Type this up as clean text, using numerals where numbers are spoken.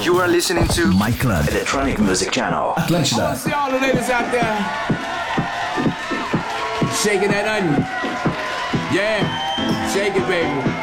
You are listening to My Club Electronic Music Channel. Atlântida. I wanna see all the ladies out there shaking that onion. Yeah, shake it, baby.